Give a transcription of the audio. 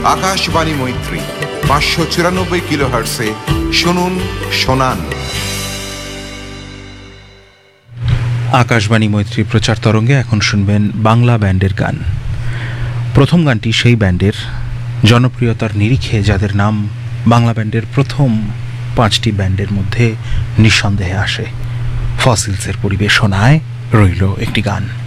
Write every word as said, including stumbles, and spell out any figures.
আকাশবাণী মৈত্রী পাঁচশো চুরানব্বই কিলো হার্টসে শুনুন শোনান। আকাশবাণী মৈত্রী প্রচার তরঙ্গে এখন শুনবেন বাংলা ব্যান্ডের গান। প্রথম গানটি সেই ব্যান্ডের জনপ্রিয়তার নিরিখে যাদের নাম বাংলা ব্যান্ডের প্রথম পাঁচটি ব্যান্ডের মধ্যে নিঃসন্দেহে আসে। ফসিলসের পরিবেশনায় রইল একটি গান।